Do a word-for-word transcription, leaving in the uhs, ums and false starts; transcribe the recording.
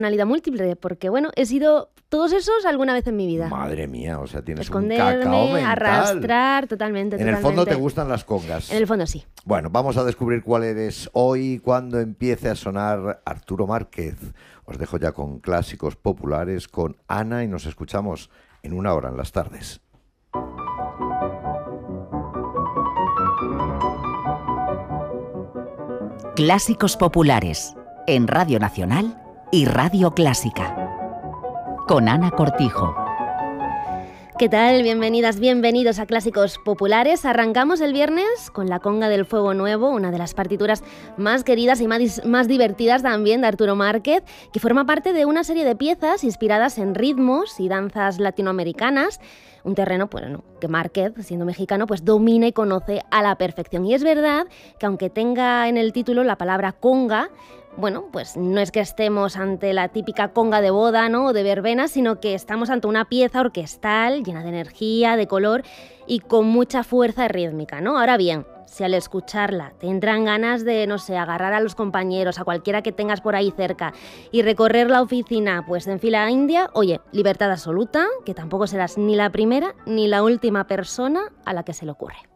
personalidad múltiple, porque bueno, he sido todos esos alguna vez en mi vida. Madre mía, o sea, tienes Esconderme, un cacao mental. Arrastrar, totalmente, En totalmente. el fondo te gustan las congas. En el fondo sí. Bueno, vamos a descubrir cuál eres hoy cuando empiece a sonar Arturo Márquez. Os dejo ya con clásicos populares, con Ana, y nos escuchamos en una hora en las tardes. Clásicos populares en Radio Nacional y Radio Clásica. Con Ana Cortijo. ¿Qué tal? Bienvenidas, bienvenidos a Clásicos Populares. Arrancamos el viernes con la Conga del Fuego Nuevo, una de las partituras más queridas y más, más divertidas también de Arturo Márquez, que forma parte de una serie de piezas inspiradas en ritmos y danzas latinoamericanas, un terreno pues, bueno, que Márquez, siendo mexicano, pues domina y conoce a la perfección. Y es verdad que aunque tenga en el título la palabra conga, bueno, pues no es que estemos ante la típica conga de boda, ¿no?, o de verbena, sino que estamos ante una pieza orquestal llena de energía, de color y con mucha fuerza rítmica, ¿no? Ahora bien, si al escucharla te entran ganas de, no sé, agarrar a los compañeros, a cualquiera que tengas por ahí cerca y recorrer la oficina pues en fila india, oye, libertad absoluta, que tampoco serás ni la primera ni la última persona a la que se le ocurre.